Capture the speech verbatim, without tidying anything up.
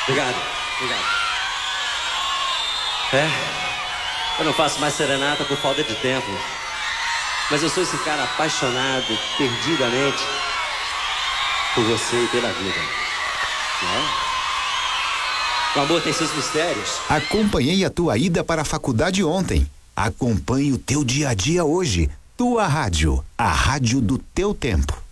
Obrigado, obrigado. É, eu não faço mais serenata por falta de tempo. Mas eu sou esse cara apaixonado, perdidamente, por você e pela vida. Não é? O amor tem seus mistérios. Acompanhei a tua ida para a faculdade ontem. Acompanhe o teu dia a dia hoje. Tua rádio, a rádio do teu tempo.